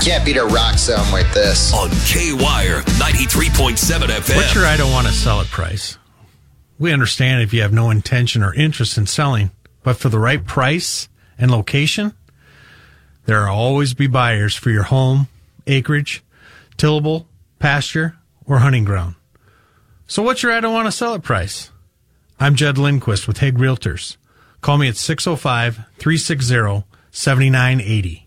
can't beat a rock song like this. On K-Wire 93.7 FM. What's your I don't want to sell it price? We understand if you have no intention or interest in selling, but for the right price and location, there will always be buyers for your home, acreage, tillable, pasture, or hunting ground. So what's your I don't want to sell it price? I'm Judd Lindquist with Hague Realtors. Call me at 605-360-7980.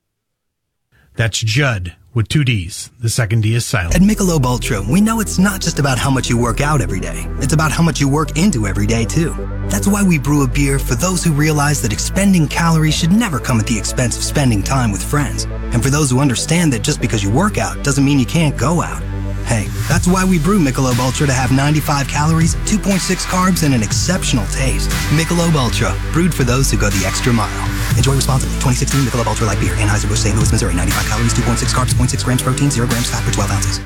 That's Judd with 2 Ds. The second D is silent. At Michelob Ultra, we know it's not just about how much you work out every day. It's about how much you work into every day, too. That's why we brew a beer for those who realize that expending calories should never come at the expense of spending time with friends. And for those who understand that just because you work out doesn't mean you can't go out. Hey, that's why we brew Michelob Ultra to have 95 calories, 2.6 carbs, and an exceptional taste. Michelob Ultra, brewed for those who go the extra mile. Enjoy responsibly. 2016 Michelob Ultra Light Beer, Anheuser-Busch, St. Louis, Missouri. 95 calories, 2.6 carbs, 0.6 grams protein, 0 grams fat per 12 ounces.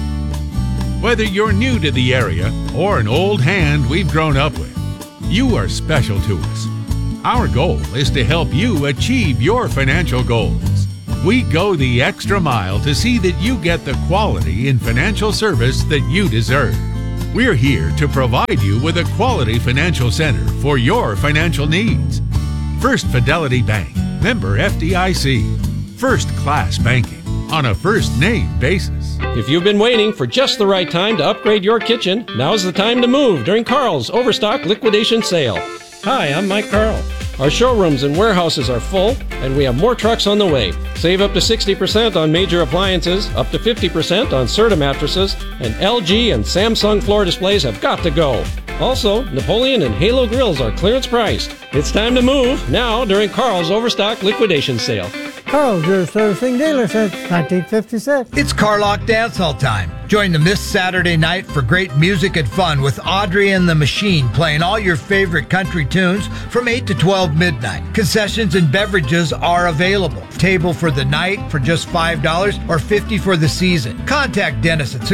Whether you're new to the area or an old hand we've grown up with, you are special to us. Our goal is to help you achieve your financial goals. We go the extra mile to see that you get the quality in financial service that you deserve. We're here to provide you with a quality financial center for your financial needs. First Fidelity Bank, member FDIC. First class banking on a first name basis. If you've been waiting for just the right time to upgrade your kitchen, now's the time to move during Carl's Overstock Liquidation Sale. Hi, I'm Mike Carl. Our showrooms and warehouses are full, and we have more trucks on the way. Save up to 60% on major appliances, up to 50% on Serta mattresses, and LG and Samsung floor displays have got to go. Also, Napoleon and Halo grills are clearance priced. It's time to move now during Carl's Overstock Liquidation Sale. Carl's, your servicing dealer since 1956. It's Carlock Dance Hall time. Join them this Saturday night for great music and fun with Audrey and the Machine playing all your favorite country tunes from 8 to 12 midnight. Concessions and beverages are available. Table for the night for just $5 or $50 for the season. Contact Dennis at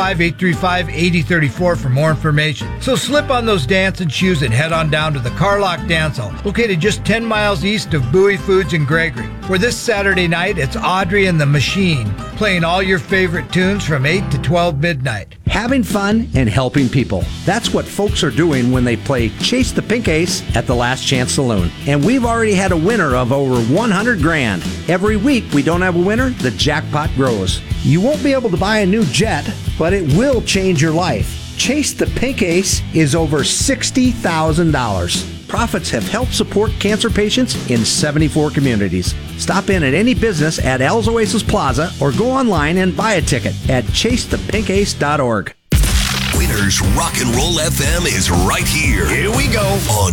605-835-8034 for more information. So slip on those dancing shoes and head on down to the Carlock Dance Hall, located just 10 miles east of Bowie Foods in Gregory. For this Saturday night, it's Audrey and the Machine playing all your favorite tunes from 8 to 12 midnight. Having fun and helping people. That's what folks are doing when they play Chase the Pink Ace at the Last Chance Saloon. And we've already had a winner of over 100 grand. Every week we don't have a winner, the jackpot grows. You won't be able to buy a new jet, but it will change your life. Chase the Pink Ace is over $60,000. Profits have helped support cancer patients in 74 communities. Stop in at any business at Al's Oasis Plaza or go online and buy a ticket at chasethepinkace.org. Winners Rock and Roll FM is right here. Here we go. On